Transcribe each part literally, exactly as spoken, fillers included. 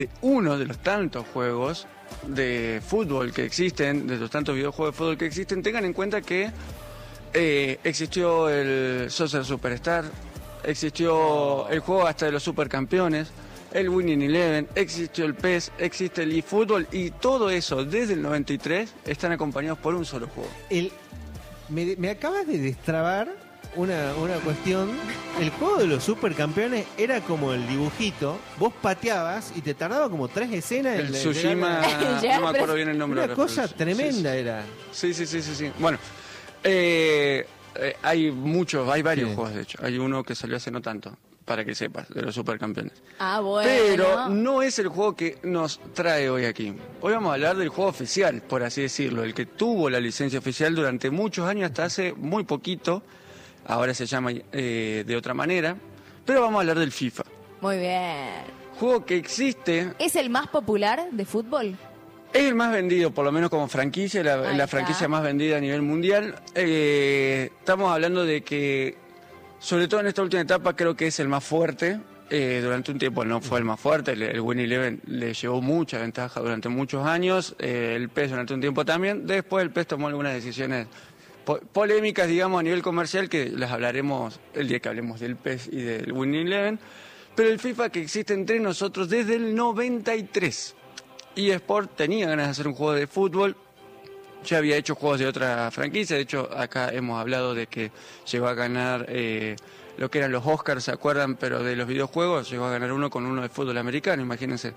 uno de los tantos juegos de fútbol que existen, de los tantos videojuegos de fútbol que existen, tengan en cuenta que eh, existió el Soccer Superstar, existió el juego hasta de los supercampeones, el Winning Eleven, existió el P E S, existe el eFootball, y todo eso desde el noventa y tres están acompañados por un solo juego. El, me, me acabas de destrabar una, una cuestión. El juego de los supercampeones era como el dibujito, vos pateabas y te tardaba como tres escenas. El en Tsushima, Ya, no me acuerdo bien el nombre. Una ahora, cosa pero- tremenda sí, sí. era. Sí, sí, sí, sí, sí. Bueno, eh, eh, hay muchos, hay varios Sí. juegos de hecho. Hay uno que salió hace no tanto, para que sepas, de los supercampeones. Ah, bueno. Pero no es el juego que nos trae hoy aquí. Hoy vamos a hablar del juego oficial, por así decirlo, el que tuvo la licencia oficial durante muchos años, hasta hace muy poquito. Ahora se llama eh, de otra manera, pero vamos a hablar del FIFA. Muy bien. Juego que existe, ¿Es el más popular de fútbol? es el más vendido, por lo menos como franquicia, la, Ahí la está. franquicia más vendida a nivel mundial. Eh, estamos hablando de que, sobre todo en esta última etapa, creo que es el más fuerte. Eh, durante un tiempo no fue el más fuerte, el, el Winning Eleven le llevó mucha ventaja durante muchos años, eh, el P E S durante un tiempo también. Después el P E S tomó algunas decisiones po- polémicas, digamos, a nivel comercial, que las hablaremos el día que hablemos del P E S y del Winning Eleven. Pero el FIFA que existe entre nosotros desde el noventa y tres. eSport tenía ganas de hacer un juego de fútbol, ya había hecho juegos de otra franquicia, de hecho acá hemos hablado de que llegó a ganar eh, lo que eran los Oscars, ¿se acuerdan? Pero de los videojuegos llegó a ganar uno con uno de fútbol americano, imagínense.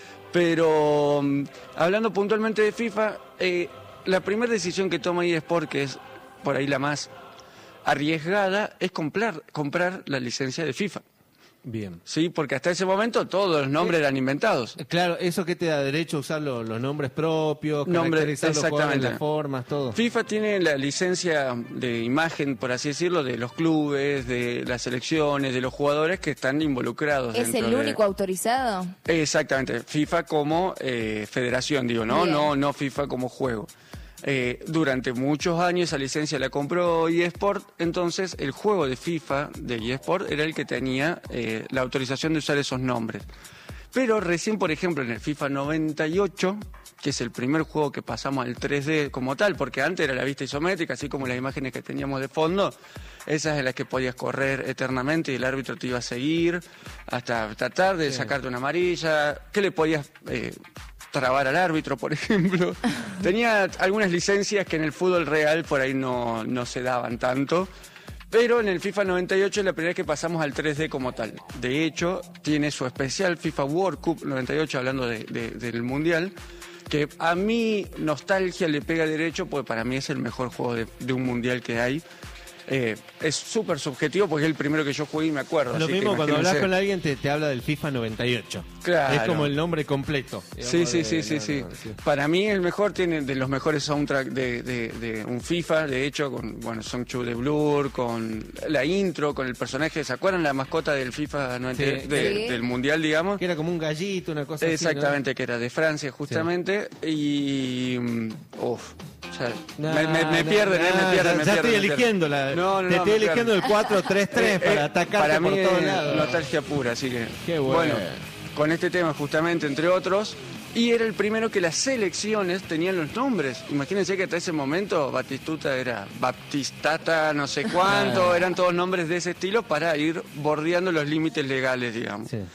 Pero um, hablando puntualmente de FIFA, eh, la primera decisión que toma eSport, que es por ahí la más arriesgada, es comprar, comprar la licencia de FIFA. Bien. Sí, porque hasta ese momento todos los nombres eran inventados. Claro, ¿eso qué te da derecho a usar lo- los nombres propios, Nombre, caracterizar los jugadores, exactamente. las formas, todo? FIFA tiene la licencia de imagen, por así decirlo, de los clubes, de las selecciones, de los jugadores que están involucrados. ¿Es dentro el de- único autorizado? Exactamente, FIFA como eh, federación, digo, ¿no? Bien. No, no FIFA como juego. Eh, durante muchos años esa licencia la compró eSport, entonces el juego de FIFA de eSport era el que tenía eh, la autorización de usar esos nombres. Pero recién, por ejemplo, en el FIFA noventa y ocho, que es el primer juego que pasamos al tres D como tal, porque antes era la vista isométrica, así como las imágenes que teníamos de fondo, esas en las que podías correr eternamente y el árbitro te iba a seguir hasta tratar de sacarte una amarilla, que le podías eh, trabar al árbitro, por ejemplo. Tenía algunas licencias que en el fútbol real por ahí no, no se daban tanto. Pero en el FIFA noventa y ocho es la primera vez que pasamos al tres D como tal. De hecho, tiene su especial FIFA World Cup noventa y ocho, hablando de, de- del Mundial, que a mí nostalgia le pega derecho, porque para mí es el mejor juego de, de un Mundial que hay. Eh, es súper subjetivo porque es el primero que yo jugué y me acuerdo. Lo así que mismo cuando hablas imagínense. con alguien te, te habla del FIFA noventa y ocho. Claro. Es como el nombre completo. Sí, digamos, sí, de- sí, sí, no, sí. no, sí. Para mí el mejor, tiene de los mejores soundtracks de, de, de un FIFA, de hecho, con, bueno, Song Chu de Blur, con la intro, con el personaje, ¿se acuerdan la mascota del FIFA noventa Sí. de- Sí. del Mundial, digamos? Que era como un gallito, una cosa Exactamente, que era de Francia justamente, y... mm, Uf, o sea, así, ¿no? me, me, me No, pierden, no, eh, me ya- pierden, me Ya pierden, estoy me pierden. eligiendo la, No, no, te no, estoy me eligiendo el pierden. cuatro tres tres Eh, para eh, atacarte para por mí todos es lados. nostalgia pura, así que... Qué bueno. con este tema justamente, entre otros, y era el primero que las selecciones tenían los nombres. Imagínense que hasta ese momento Batistuta era Baptistata, no sé cuánto, eran todos nombres de ese estilo para ir bordeando los límites legales, digamos. Sí.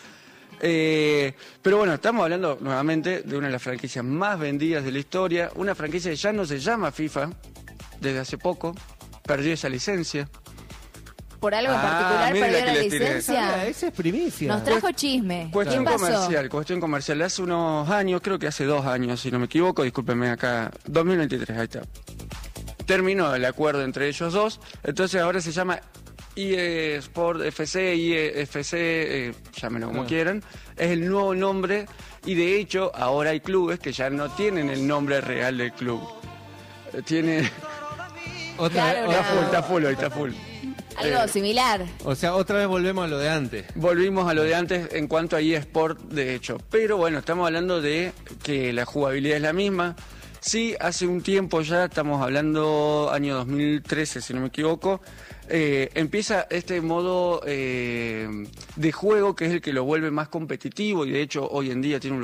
Eh, pero bueno, estamos hablando nuevamente de una de las franquicias más vendidas de la historia, una franquicia que ya no se llama FIFA desde hace poco, perdió esa licencia. ¿Por algo en Ah, particular mire la perdió que la les tiré. Ah, licencia? esa es primicia. Nos trajo chisme. ¿Qué Cuestión pasó? comercial, cuestión comercial. Hace unos años, creo que hace dos años, si no me equivoco, discúlpenme acá, dos mil veintitrés, ahí está. Terminó el acuerdo entre ellos dos, entonces ahora se llama eSport F C, eFC, eh, llámenlo como Ah. quieran. Es el nuevo nombre y de hecho ahora hay clubes que ya no tienen el nombre real del club. Eh, Tiene... Otra Claro, vez- Está full, está full hoy, está full. Algo Eh, similar. O sea, otra vez volvemos a lo de antes. Volvimos a lo de antes en cuanto a eSport, de hecho. Pero bueno, estamos hablando de que la jugabilidad es la misma. Sí, hace un tiempo ya, estamos hablando año dos mil trece, si no me equivoco, eh, empieza este modo eh, de juego que es el que lo vuelve más competitivo y de hecho hoy en día tiene un